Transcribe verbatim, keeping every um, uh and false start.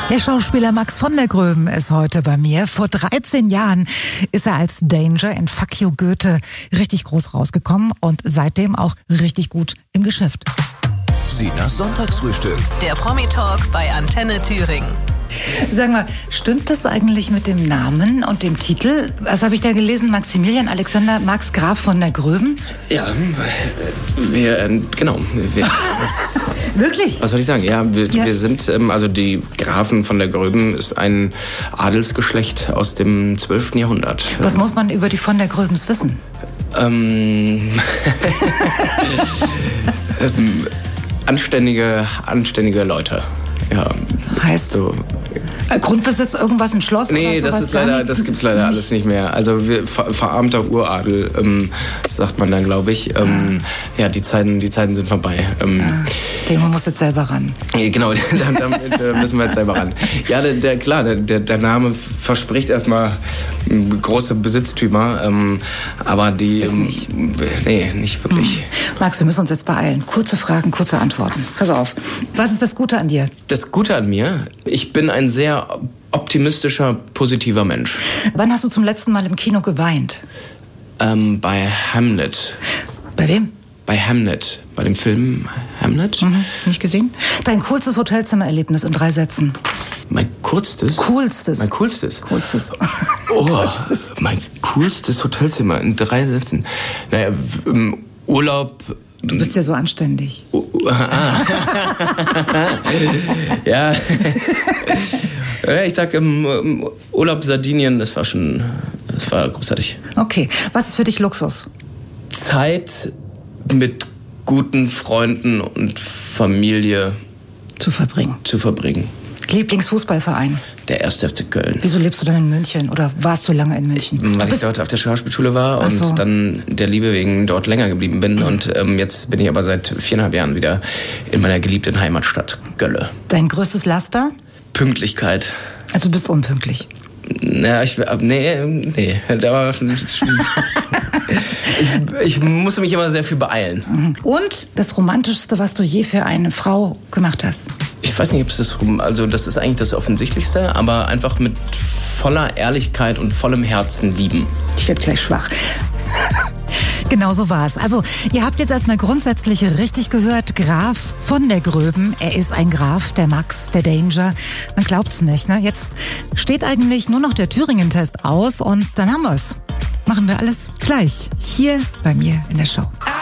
Der Schauspieler Max von der Gröben ist heute bei mir. Vor dreizehn Jahren ist er als Danger in Fuck You Goethe richtig groß rausgekommen und seitdem auch richtig gut im Geschäft. Sinas Sonntagsfrühstück. Der Promi-Talk bei Antenne Thüringen. Sag mal, stimmt das eigentlich mit dem Namen und dem Titel? Was habe ich da gelesen? Maximilian Alexander Max Graf von der Gröben? Ja, wir, äh, genau. Wir, was, Wirklich? was soll ich sagen? Ja, wir, Ja. wir sind, ähm, also die Grafen von der Gröben ist ein Adelsgeschlecht aus dem zwölften Jahrhundert. Was muss man über die von der Gröbens wissen? Ähm, ähm, anständige, anständige Leute. Ja. Heißt So. äh, Grundbesitz, irgendwas, ein Schloss? Nee, oder das sowas? ist leider, Gar nichts? das gibt's leider alles nicht mehr. Also wir, ver, verarmter Uradel, ähm, sagt man dann, glaube ich. Ähm, ja, die Zeiten, die Zeiten sind vorbei. Ähm, Ja, der Junge muss jetzt selber ran. ja, genau, damit äh, müssen wir jetzt selber ran. Ja, der, der, klar, der, der, der Name verspricht erstmal ähm, große Besitztümer, ähm, aber die... Ist ähm, nicht. Nee, nicht wirklich. Max, wir müssen uns jetzt beeilen. Kurze Fragen, kurze Antworten. Pass auf. Was ist das Gute an dir? Das Gute an mir, ich bin ein sehr optimistischer, positiver Mensch. Wann hast du zum letzten Mal im Kino geweint? Ähm, bei Hamlet. Bei wem? Bei Hamlet. Bei dem Film Hamlet. Mhm. Nicht gesehen? Dein coolstes Hotelzimmererlebnis in drei Sätzen. Mein kurzstes? Coolstes. Mein coolstes? Coolstes. Oh, mein coolstes Hotelzimmer in drei Sätzen. Naja, w- im Urlaub... Du bist ja so anständig. Oh, oh, ah. Ja. Ja, ich sag im, im Urlaub Sardinien, das war schon, das war großartig. Okay. Was ist für dich Luxus? Zeit mit guten Freunden und Familie Zu verbringen. zu verbringen. Lieblingsfußballverein. Der erste F C Köln. Wieso lebst du dann in München? Oder warst du lange in München? Du Weil ich bist- dort auf der Schauspielschule war Ach und so. dann der Liebe wegen dort länger geblieben bin. Und ähm, jetzt bin ich aber seit viereinhalb Jahren wieder in meiner geliebten Heimatstadt Gölle. Dein größtes Laster? Pünktlichkeit. Also du bist unpünktlich. Na, ich, nee, nee, da war ich, ich musste mich immer sehr viel beeilen. Und das Romantischste, was du je für eine Frau gemacht hast? Ich weiß nicht, ob es das rum, also das ist eigentlich das Offensichtlichste, aber einfach mit voller Ehrlichkeit und vollem Herzen lieben. Ich werde gleich schwach. Genau so war's. Also, ihr habt jetzt erstmal grundsätzlich richtig gehört, Graf von der Gröben. Er ist ein Graf, der Max, der Danger. Man glaubt's nicht, ne? Jetzt steht eigentlich nur noch der Thüringen-Test aus und dann haben wir's. Machen wir alles gleich hier bei mir in der Show.